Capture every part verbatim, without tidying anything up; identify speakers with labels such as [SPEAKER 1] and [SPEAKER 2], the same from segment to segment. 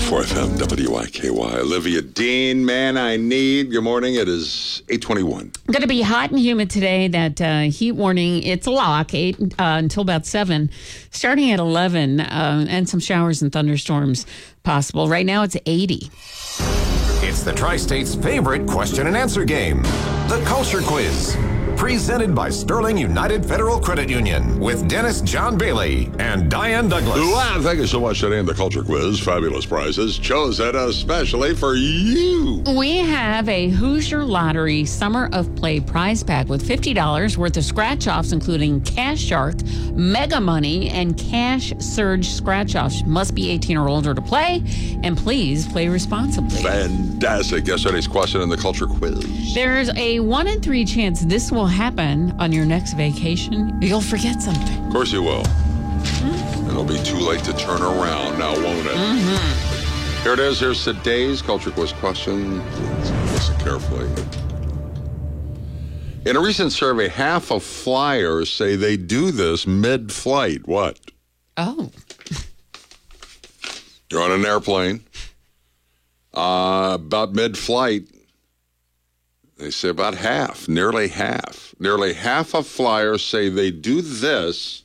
[SPEAKER 1] ninety-four F M, W I K Y. Olivia Dean, man I need. Good morning. It is eight twenty-one.
[SPEAKER 2] Going to be hot and humid today. That uh, heat warning, it's a lock, eight uh, until about seven. Starting at eleven, uh, and some showers and thunderstorms possible. Right now, it's eighty.
[SPEAKER 3] It's the Tri-State's favorite question and answer game, the Culture Quiz. Presented by Sterling United Federal Credit Union with Dennis John Bailey and Diane Douglas.
[SPEAKER 1] Wow, thank you so much today in the Culture Quiz. Fabulous prizes chosen especially for you.
[SPEAKER 2] We have a Hoosier Lottery Summer of Play prize pack with fifty dollars worth of scratch-offs, including Cash Shark, Mega Money, and Cash Surge scratch-offs. Must be eighteen or older to play, and please play responsibly.
[SPEAKER 1] Fantastic. Yesterday's question in the Culture Quiz.
[SPEAKER 2] There's a one in three chance this will happen on your next vacation. You'll forget something.
[SPEAKER 1] Of course you will. Mm-hmm. And it'll be too late to turn around now, won't it?
[SPEAKER 2] Mm-hmm.
[SPEAKER 1] Here it is. Here's today's Culture Quiz question. Let's listen carefully. In a recent survey, half of flyers say they do this mid-flight. What?
[SPEAKER 2] Oh.
[SPEAKER 1] You're on an airplane. Uh, about mid-flight, they say about half, nearly half. Nearly half of flyers say they do this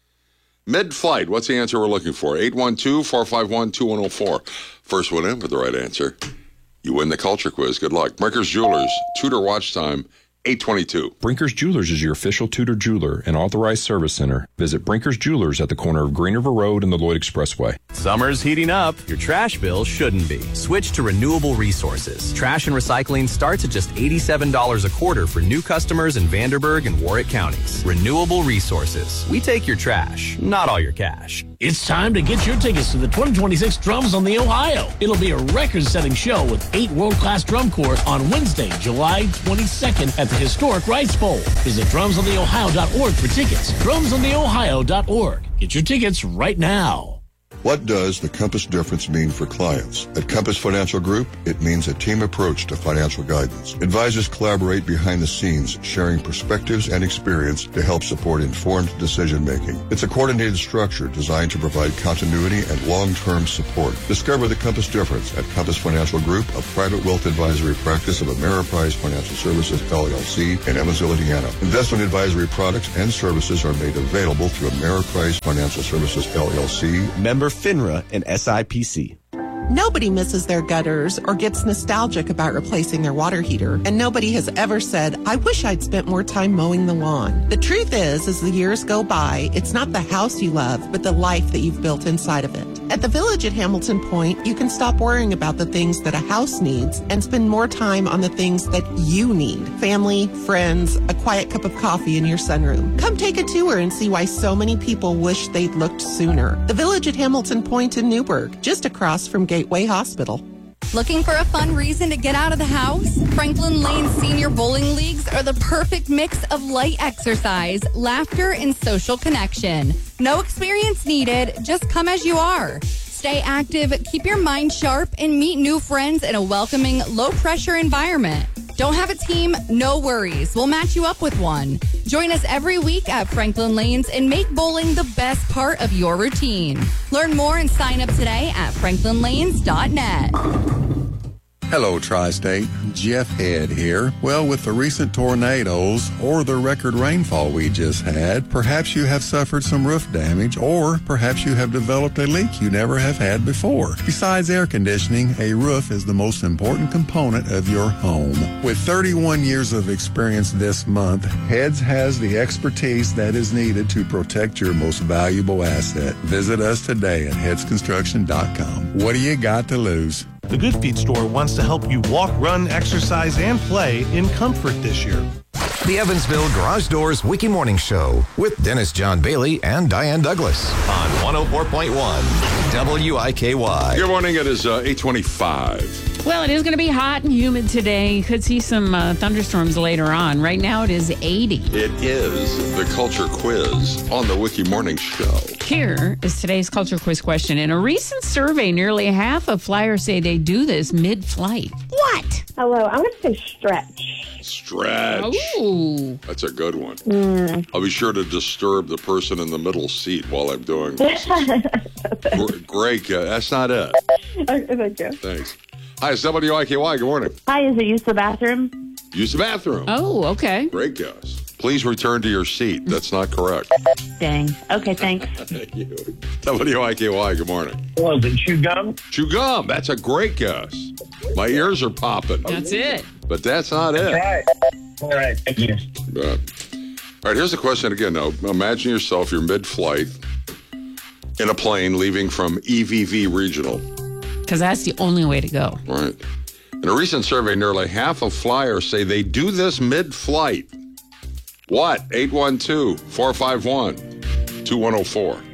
[SPEAKER 1] mid-flight. What's the answer we're looking for? eight one two, four five one, two one zero four. First one in with the right answer. You win the Culture Quiz. Good luck. Brinkers Jewelers, Tudor Watch Time, eight twenty-two.
[SPEAKER 4] Brinkers Jewelers is your official Tudor jeweler and authorized service center. Visit Brinkers Jewelers at the corner of Green River Road and the Lloyd Expressway.
[SPEAKER 5] Summer's heating up. Your trash bill shouldn't be. Switch to Renewable Resources. Trash and recycling starts at just eighty-seven dollars a quarter for new customers in Vanderburgh and Warwick counties. Renewable Resources. We take your trash, not all your cash.
[SPEAKER 6] It's time to get your tickets to the twenty twenty-six Drums on the Ohio. It'll be a record-setting show with eight world-class drum corps on Wednesday, July twenty-second at the historic Rice Bowl. Visit drums on the ohio dot org for tickets. drums on the ohio dot org. Get your tickets right now.
[SPEAKER 7] What does the Compass difference mean for clients? At Compass Financial Group, it means a team approach to financial guidance. Advisors collaborate behind the scenes, sharing perspectives and experience to help support informed decision-making. It's a coordinated structure designed to provide continuity and long-term support. Discover the Compass difference at Compass Financial Group, a private wealth advisory practice of Ameriprise Financial Services, L L C, in Evansville, Indiana. Investment advisory products and services are made available through Ameriprise Financial Services, L L C.
[SPEAKER 8] Member FINRA and S I P C.
[SPEAKER 9] Nobody misses their gutters or gets nostalgic about replacing their water heater, and nobody has ever said, I wish I'd spent more time mowing the lawn. The truth is, as the years go by, it's not the house you love, but the life that you've built inside of it. At the Village at Hamilton Point, you can stop worrying about the things that a house needs and spend more time on the things that you need. Family, friends, a quiet cup of coffee in your sunroom. Come take a tour and see why so many people wish they'd looked sooner. The Village at Hamilton Point in Newburgh, just across from Gateway Hospital.
[SPEAKER 10] Looking for a fun reason to get out of the house? Franklin Lane Senior Bowling Leagues are the perfect mix of light exercise, laughter, and social connection. No experience needed, just come as you are. Stay active, keep your mind sharp, and meet new friends in a welcoming, low-pressure environment. Don't have a team? No worries. We'll match you up with one. Join us every week at Franklin Lanes and make bowling the best part of your routine. Learn more and sign up today at franklin lanes dot net.
[SPEAKER 11] Hello, Tri-State. Jeff Head here. Well, with the recent tornadoes or the record rainfall we just had, perhaps you have suffered some roof damage, or perhaps you have developed a leak you never have had before. Besides air conditioning, a roof is the most important component of your home. With thirty-one years of experience this month, Heads has the expertise that is needed to protect your most valuable asset. Visit us today at heads construction dot com. What do you got to lose?
[SPEAKER 12] The Good Feet store wants to help you walk, run, exercise, and play in comfort this year.
[SPEAKER 3] The Evansville Garage Doors Wiki Morning Show with Dennis John Bailey and Diane Douglas on one oh four point one W I K Y.
[SPEAKER 1] Good morning. It is uh, eight twenty-five.
[SPEAKER 2] Well, it is going to be hot and humid today. Could see some uh, thunderstorms later on. Right now it is eighty.
[SPEAKER 1] It is the Culture Quiz on the Wiki Morning Show.
[SPEAKER 2] Here is today's Culture Quiz question. In a recent survey, nearly half of flyers say they do this mid-flight. What?
[SPEAKER 13] Hello, I'm going to say stretch.
[SPEAKER 1] Stretch.
[SPEAKER 2] Ooh.
[SPEAKER 1] That's a good one.
[SPEAKER 13] Mm.
[SPEAKER 1] I'll be sure to disturb the person in the middle seat while I'm doing this. Greg, uh, that's not it.
[SPEAKER 13] Okay, thank you.
[SPEAKER 1] Thanks. Hi, it's W I K Y. Good morning.
[SPEAKER 13] Hi, is it use the bathroom?
[SPEAKER 1] Use the bathroom.
[SPEAKER 2] Oh, okay.
[SPEAKER 1] Great guess. Please return to your seat. That's not correct.
[SPEAKER 13] Dang. Okay, thanks.
[SPEAKER 1] Thank you. W I K Y, good morning.
[SPEAKER 14] Was it chew gum?
[SPEAKER 1] Chew gum. That's a great guess. My ears are popping.
[SPEAKER 2] That's it.
[SPEAKER 1] But that's not it.
[SPEAKER 14] All right. All right. Thank you.
[SPEAKER 1] Uh, all right, here's the question again. Now, imagine yourself, you're mid-flight in a plane leaving from E V V Regional.
[SPEAKER 2] Because that's the only way to go.
[SPEAKER 1] Right. In a recent survey, nearly half of flyers say they do this mid-flight. What? eight one two, four five one, two one zero four.